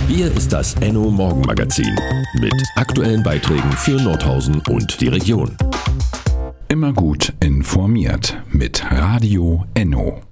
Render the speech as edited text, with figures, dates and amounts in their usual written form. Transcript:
Hier ist das Enno Morgenmagazin mit aktuellen Beiträgen für Nordhausen und die Region. Immer gut informiert mit Radio Enno.